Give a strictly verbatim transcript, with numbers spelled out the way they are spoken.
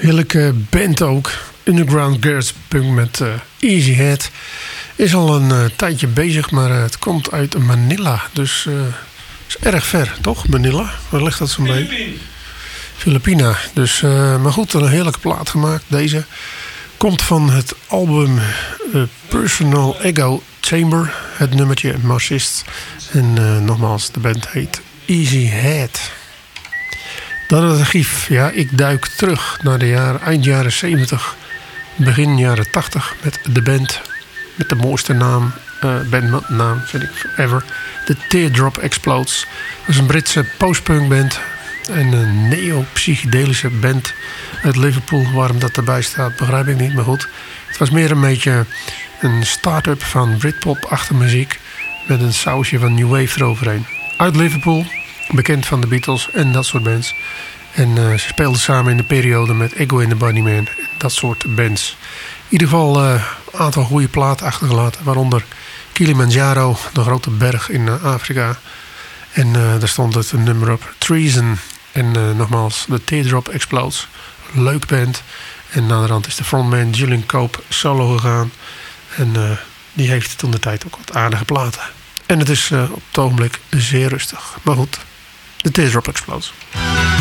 heerlijke band ook. Underground Garage Punk met uh, Easy Head. Is al een uh, tijdje bezig, maar uh, het komt uit Manila. Dus uh, is erg ver, toch? Manila? Waar ligt dat zo'n beetje? Filipina. Dus, uh, maar goed, een heerlijke plaat gemaakt. Deze komt van het album uh, Personal Ego Chamber. Het nummertje Marxist. En uh, nogmaals, de band heet Easy Head. Dan het archief. Ja, ik duik terug naar de jaren, eind jaren zeventig, begin jaren tachtig met de band met de mooiste naam, uh, bandnaam vind ik ever. The Teardrop Explodes. Dat is een Britse postpunk band en een neo-psychedelische band uit Liverpool. Waarom dat erbij staat, begrijp ik niet, maar goed. Het was meer een beetje een start-up van Britpop-achtige muziek met een sausje van New Wave eroverheen. Uit Liverpool. Bekend van de Beatles en dat soort bands. En uh, ze speelden samen in de periode met Ego and the Bunnymen en dat soort bands. In ieder geval een uh, aantal goede platen achtergelaten. Waaronder Kilimanjaro, de grote berg in uh, Afrika. En uh, daar stond het een nummer op, Treason. En uh, nogmaals, The Teardrop Explodes. Leuk band. En naderhand is de frontman Julian Cope solo gegaan. En uh, die heeft toen de tijd ook wat aardige platen. En het is uh, op het ogenblik zeer rustig. Maar goed. The Teardrop Explodes.